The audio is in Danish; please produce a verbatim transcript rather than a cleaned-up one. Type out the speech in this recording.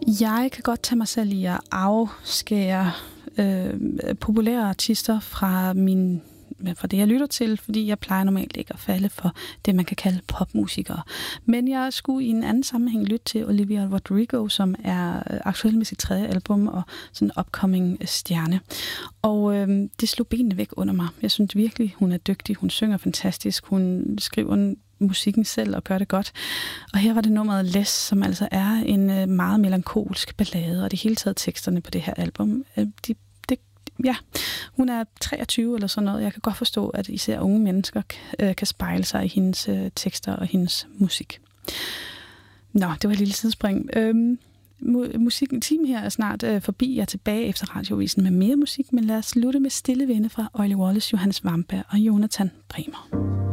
Jeg kan godt tage mig selv i at afskære øh, populære artister fra min fra det, jeg lytter til, fordi jeg plejer normalt ikke at falde for det, man kan kalde popmusikere. Men jeg skulle i en anden sammenhæng lytte til Olivia Rodrigo, som er aktuel med sit tredje album og sådan en upcoming stjerne. Og øh, det slog benene væk under mig. Jeg synes virkelig, hun er dygtig. Hun synger fantastisk. Hun skriver musikken selv og gør det godt. Og her var det nummeret Less, som altså er en øh, meget melankolsk ballade, og det hele taget teksterne på det her album, øh, de Ja, hun er treogtyve eller sådan noget. Jeg kan godt forstå, at især unge mennesker øh, kan spejle sig i hendes øh, tekster og hendes musik. Nå, det var et lille sidespring. Øhm, mu- musikken team her er snart øh, forbi. Jeg er tilbage efter radiovisen med mere musik, men lad os slutte med Stille Vinde fra Øjle Wallace, Johannes Vamberg og Jonathan Bremer.